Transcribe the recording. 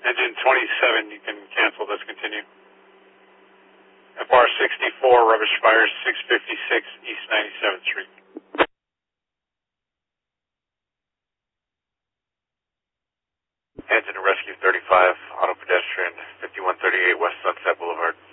Engine 27, you can cancel, let's continue. FR 64, rubbish fire 656 East 97th Street. Engine to rescue 35, auto pedestrian 5138 West Sunset Boulevard.